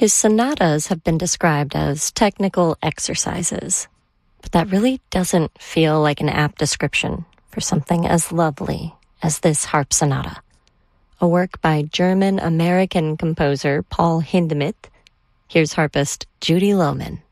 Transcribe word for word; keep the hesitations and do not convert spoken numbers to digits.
His sonatas have been described as technical exercises, but that really doesn't feel like an apt description for something as lovely as this harp sonata, a work by German-American composer Paul Hindemith. Here's harpist Judy Lohman.